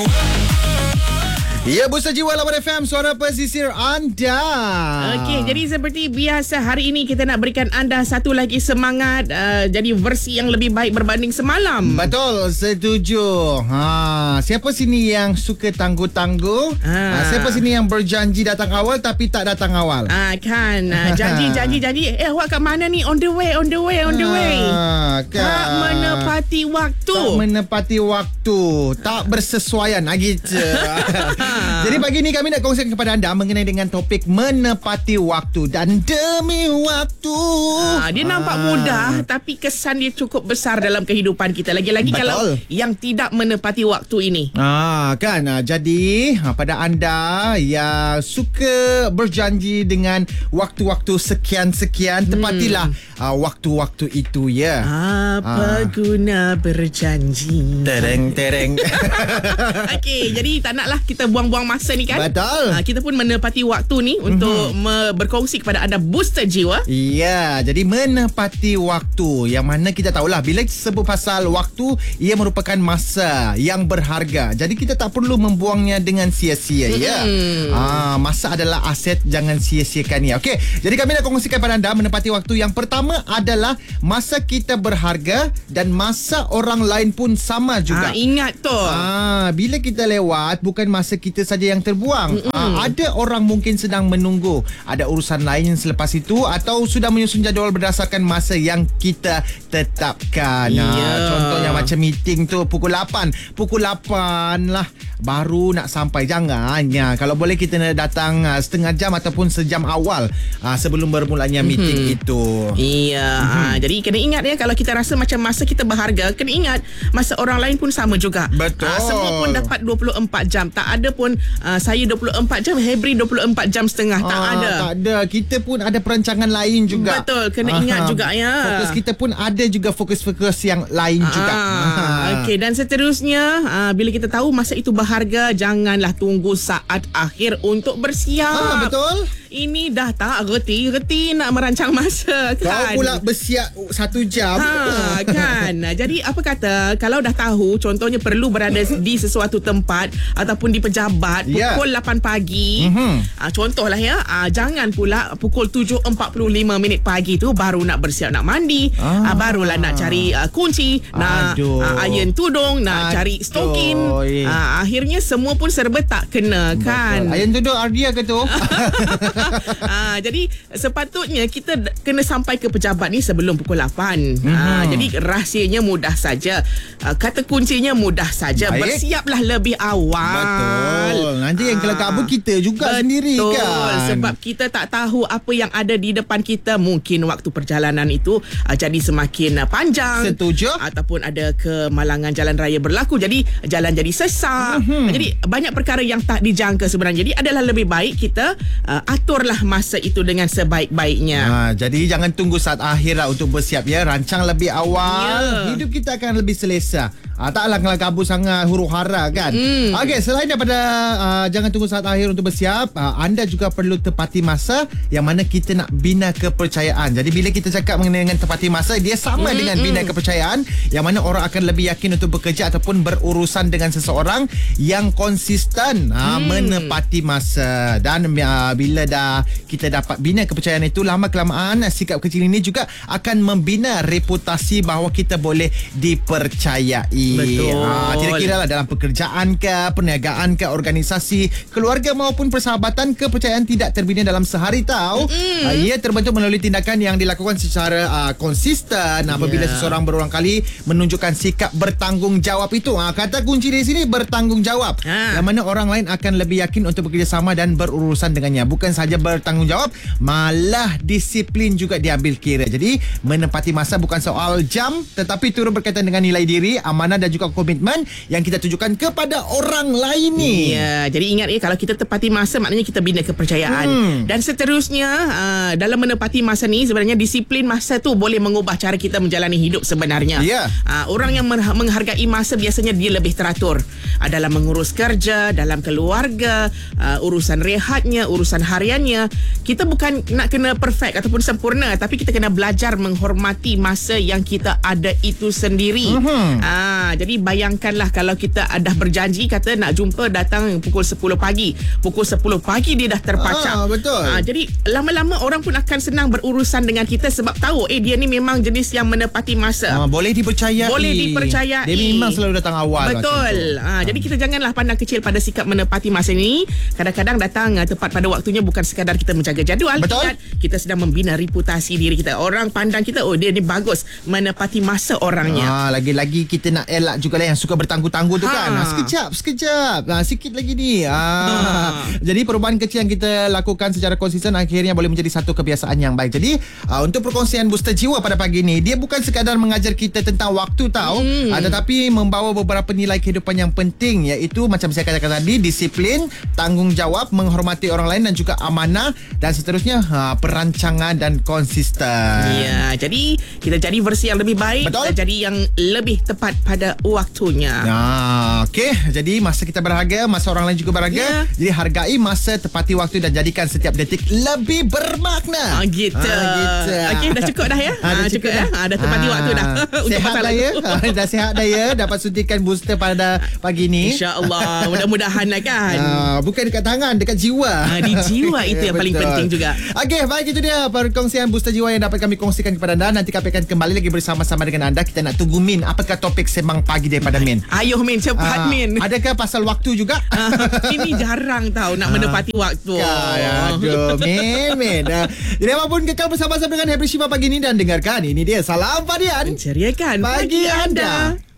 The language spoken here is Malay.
Ya, Booster Jiwa Lawan FM, suara pesisir anda. Okey, jadi seperti biasa hari ini kita nak berikan anda satu lagi semangat, jadi versi yang lebih baik berbanding semalam. Betul, setuju. Siapa sini yang suka tangguh-tangguh? Siapa sini yang berjanji datang awal tapi tak datang awal? Janji. Awak kat mana ni? On the way. Kan? Tak menepati waktu. Tak bersesuaian gitu. Jadi pagi ni kami nak kongsikan kepada anda mengenai dengan topik menepati waktu dan demi waktu. Dia nampak mudah tapi kesan dia cukup besar dalam kehidupan kita. Lagi-lagi kalau yang tidak menepati waktu ini. Kan? Jadi pada anda yang suka berjanji dengan waktu-waktu sekian-sekian, tepatilah waktu-waktu itu ya. Apa guna berjanji? Tereng. Okey, jadi tak naklah kita buang-buang masa ni kan. Betul. Kita pun menepati waktu ni untuk berkongsi kepada anda Booster Jiwa. Ya, jadi menepati waktu, yang mana kita tahulah bila sebut pasal waktu, ia merupakan masa yang berharga. Jadi kita tak perlu membuangnya dengan sia-sia ya. Masa adalah aset, jangan sia-siakan ia. Okey, jadi kami nak kongsikan kepada anda menepati waktu. Yang pertama adalah masa kita berharga dan masa orang lain pun sama juga. Ingat tu. Bila kita lewat, bukan masa kita saja yang terbuang. Ada orang mungkin sedang menunggu, ada urusan lain yang selepas itu, atau sudah menyusun jadual berdasarkan masa yang kita tetapkan. Contohnya macam meeting tu pukul 8 lah baru nak sampai. Jangannya, kalau boleh kita nak datang setengah jam ataupun sejam awal sebelum bermulanya meeting itu. Jadi kena ingat ya, kalau kita rasa macam masa kita berharga, kena ingat masa orang lain pun sama juga. Betul. Semua pun dapat 24 jam. Tak ada pun saya 24 jam, Hebri 24 jam setengah. Tak ada. Kita pun ada perancangan lain juga. Betul, kena ingat juga ya. Fokus kita pun ada juga fokus-fokus yang lain juga. Okey, dan seterusnya bila kita tahu masa itu berharga, janganlah tunggu saat akhir untuk bersiap. Betul. Ini dah tak reti nak merancang masa kan. Kau pula bersiap 1 jam. Kan. Jadi apa kata, kalau dah tahu contohnya perlu berada di sesuatu tempat ataupun di pejabat pukul 8 pagi. Contohlah ya, jangan pula pukul 7.45 pagi tu baru nak bersiap nak mandi. Barulah nak cari kunci, nak iron tudung, nak cari stokin. Akhirnya semua pun serba tak kena. Betul. Kan. Iron tudung Ardia ke tu? Jadi sepatutnya kita kena sampai ke pejabat ni sebelum pukul 8. Jadi rahsianya mudah saja. Kata kuncinya mudah saja. Bersiaplah lebih awal. Betul. Nanti yang kelakar kita juga sendiri kan. Sebab kita tak tahu apa yang ada di depan kita. Mungkin waktu perjalanan itu jadi semakin panjang. Setuju. Ataupun ada kemalangan jalan raya berlaku, jadi jalan jadi sesak. Jadi banyak perkara yang tak dijangka sebenarnya. Jadi adalah lebih baik kita aturlah masa itu dengan sebaik-baiknya. Jadi jangan tunggu saat akhir lah untuk bersiap ya. Rancang lebih awal. Hidup kita akan lebih selesa. Taklah kabur sangat huru-hara kan. Okey, selain daripada jangan tunggu saat akhir untuk bersiap, anda juga perlu tepati masa, yang mana kita nak bina kepercayaan. Jadi bila kita cakap mengenai dengan tepati masa, dia sama dengan bina kepercayaan, yang mana orang akan lebih yakin untuk bekerja ataupun berurusan dengan seseorang yang konsisten menepati masa. Dan bila dah kita dapat bina kepercayaan itu, lama-kelamaan sikap kecil ini juga akan membina reputasi bahawa kita boleh dipercayai. Betul. Tidak kira lah dalam pekerjaan ke, perniagaan ke, organisasi, keluarga maupun persahabatan, kepercayaan tidak terbina dalam sehari tahu. Ia terbentuk melalui tindakan yang dilakukan secara konsisten. Apabila seseorang berulang kali menunjukkan sikap bertanggungjawab itu. Kata kunci di sini bertanggungjawab. Yang mana orang lain akan lebih yakin untuk bekerjasama dan berurusan dengannya. Bukan saja bertanggungjawab, malah disiplin juga diambil kira. Jadi menepati masa bukan soal jam, tetapi turut berkaitan dengan nilai diri, amanah dan juga komitmen yang kita tunjukkan kepada orang lain ni. Jadi ingat kalau kita tepati masa, maknanya kita bina kepercayaan. Dan seterusnya dalam menepati masa ni, sebenarnya disiplin masa tu boleh mengubah cara kita menjalani hidup sebenarnya. Orang yang menghargai masa biasanya dia lebih teratur dalam mengurus kerja, dalam keluarga, urusan rehatnya, urusan hariannya. Kita bukan nak kena perfect ataupun sempurna, tapi kita kena belajar menghormati masa yang kita ada itu sendiri. Jadi bayangkanlah kalau kita dah berjanji kata nak jumpa datang pukul 10 pagi. Pukul 10 pagi dia dah terpacak. Betul. Jadi lama-lama orang pun akan senang berurusan dengan kita sebab tahu dia ni memang jenis yang menepati masa. Boleh dipercayai. Dia memang selalu datang awal. Betul. Jadi kita janganlah pandang kecil pada sikap menepati masa ni. Kadang-kadang datang tepat pada waktunya bukan sekadar kita menjaga jadual. Betul. Kita sedang membina reputasi diri kita. Orang pandang kita, dia ni bagus menepati masa orangnya. Lagi-lagi kita nak elak jugalah yang suka bertangguh-tangguh tu kan. Sekejap. Sikit lagi ni. Jadi perubahan kecil yang kita lakukan secara konsisten akhirnya boleh menjadi satu kebiasaan yang baik. Jadi untuk perkongsian Booster Jiwa pada pagi ni, dia bukan sekadar mengajar kita tentang waktu tetapi membawa beberapa nilai kehidupan yang penting, iaitu macam saya katakan tadi, disiplin, tanggungjawab, menghormati orang lain dan juga amanah, dan seterusnya perancangan dan konsisten. Ya, jadi kita jadi versi yang lebih baik. Betul. Kita jadi yang lebih tepat pada waktunya. Okey, jadi masa kita berharga, masa orang lain juga berharga. Jadi hargai masa, tepati waktu dan jadikan setiap detik lebih bermakna. Gitu. Okey, dah cukup dah ya. Cukup dah. Dah tepati waktu dah. Sihat dah ya. Dah sihat dah ya. Dapat suntikan booster pada pagi ni. InsyaAllah. Mudah-mudahan lah kan. Bukan dekat tangan, dekat jiwa. Di jiwa itu yang paling penting juga. Okey, baik, itu dia perkongsian Booster Jiwa yang dapat kami kongsikan kepada anda. Nanti kami akan kembali lagi bersama-sama dengan anda. Kita nak tunggu Min. Apakah topik sembang pagi daripada Min? Ayuh Min, cepat Min. Adakah pasal waktu juga? Ini jarang tahu nak menepati waktu. Aduh, Min. Jadi apapun, kekal bersama-sama dengan Hebri Syifa pagi ni dan dengarkan. Ini dia Salam Fadian. Menceriakan Pagi anda.